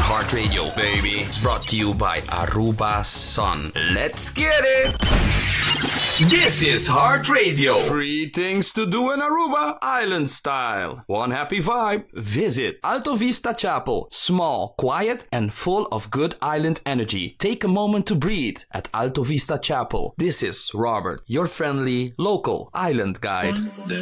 Heart Radio, baby. It's brought to you by Aruba Sun. Let's get it! This is Heart Radio. 3 things to do in Aruba, island style. 1 happy vibe. Visit Alto Vista Chapel. Small, quiet, and full of good island energy. Take a moment to breathe at Alto Vista Chapel. This is Robert, your friendly, local island guide.